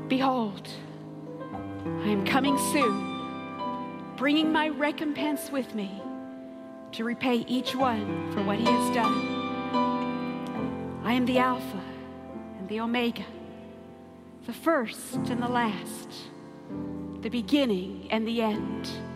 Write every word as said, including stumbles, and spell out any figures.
Behold, I am coming soon, bringing my recompense with me to repay each one for what he has done. I am the Alpha and the Omega, the first and the last, the beginning and the end.